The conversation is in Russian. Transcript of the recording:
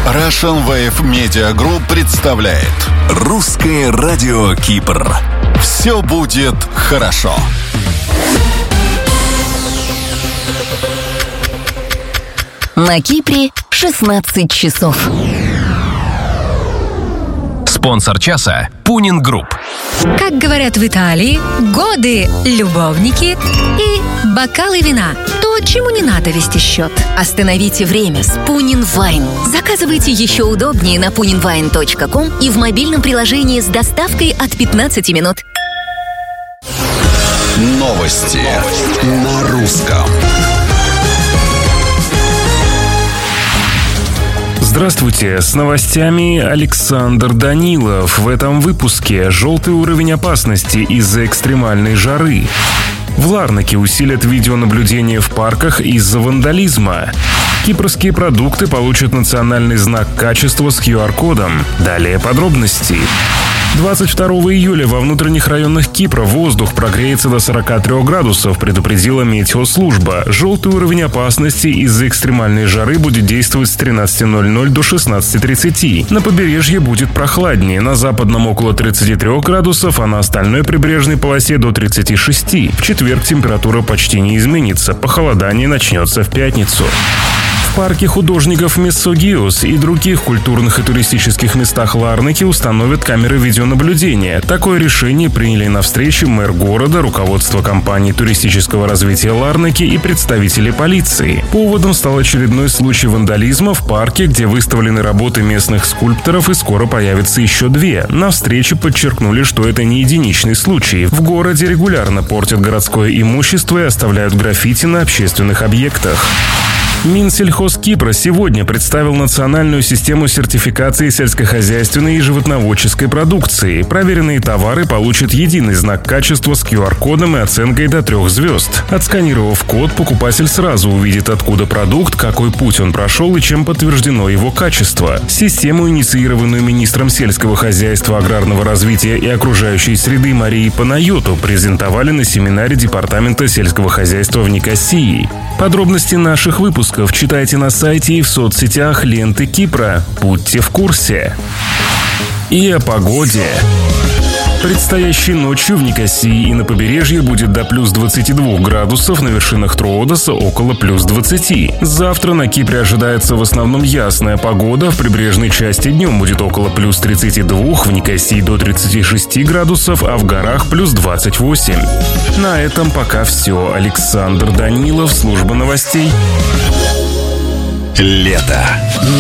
Russian Wave Media Group представляет Русское радио Кипр. Все будет хорошо. На Кипре 16 часов. Спонсор часа – Пунин Групп. Как говорят в Италии, годы, любовники и бокалы вина. То, чему не надо вести счет. Остановите время с Пунин Вайн. Заказывайте еще удобнее на puninwine.com и в мобильном приложении с доставкой от 15 минут. Новости на русском. Здравствуйте, с новостями Александр Данилов. В этом выпуске желтый уровень опасности из-за экстремальной жары. В Ларнаке усилят видеонаблюдение в парках из-за вандализма. Кипрские продукты получат национальный знак качества с QR-кодом. Далее подробности. 22 июля во внутренних районах Кипра воздух прогреется до 43 градусов, предупредила метеослужба. Желтый уровень опасности из-за экстремальной жары будет действовать с 13:00 до 16:30. На побережье будет прохладнее, на западном около 33 градусов, а на остальной прибрежной полосе до 36. В четверг температура почти не изменится, похолодание начнется в пятницу. В парке художников Мессогиос и других культурных и туристических местах Ларнаки установят камеры видеонаблюдения. Такое решение приняли на встрече мэр города, руководство компании туристического развития Ларнаки и представители полиции. Поводом стал очередной случай вандализма в парке, где выставлены работы местных скульпторов, и скоро появятся еще две. На встрече подчеркнули, что это не единичный случай. В городе регулярно портят городское имущество и оставляют граффити на общественных объектах. Минсельхоз Кипра сегодня представил национальную систему сертификации сельскохозяйственной и животноводческой продукции. Проверенные товары получат единый знак качества с QR-кодом и оценкой до 3 звезд. Отсканировав код, покупатель сразу увидит, откуда продукт, какой путь он прошел и чем подтверждено его качество. Систему, инициированную министром сельского хозяйства, аграрного развития и окружающей среды Марией Панайоту, презентовали на семинаре Департамента сельского хозяйства в Никосии. Подробности наших выпусков читайте на сайте и в соцсетях ленты Кипра. Будьте в курсе. И о погоде. Предстоящей ночью в Никосии и на побережье будет до плюс 22 градусов, на вершинах Троодоса около плюс 20. Завтра на Кипре ожидается в основном ясная погода, в прибрежной части днем будет около плюс 32, в Никосии до 36 градусов, а в горах плюс 28. На этом пока все. Александр Данилов, служба новостей. Лето.